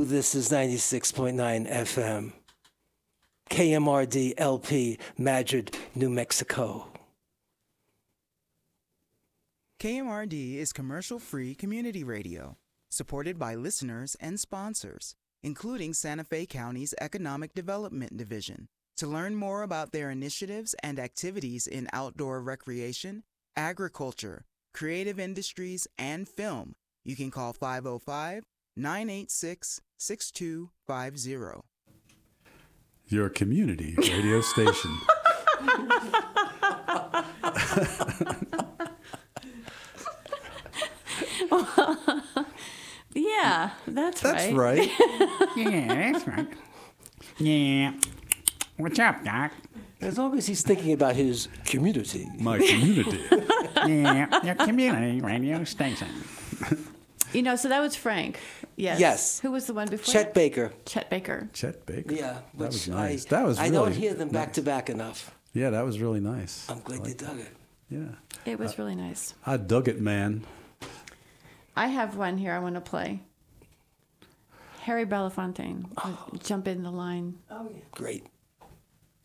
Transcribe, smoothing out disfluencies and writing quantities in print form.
Hello, this is 96.9 FM. KMRD LP, Madrid, New Mexico. KMRD is commercial-free community radio, supported by listeners and sponsors, including Santa Fe County's Economic Development Division. To learn more about their initiatives and activities in outdoor recreation, agriculture, creative industries, and film, you can call 505-986-6250. Your community radio station. Yeah, that's right. That's right. Yeah, that's right. Yeah. What's up, Doc? As long as he's thinking about his community. My community. Yeah, your community radio station. You know, so that was Frank. Yes. Yes. Who was the one before? Chet Baker. Chet Baker. Chet Baker. Yeah. That was which nice. That was I really don't hear them back nice. to back enough. Yeah, that was really nice. I'm glad they dug it. Yeah. It was really nice. I dug it, man. I have one here I want to play. Harry Belafonte. Jump in the line. Oh, yeah. Great.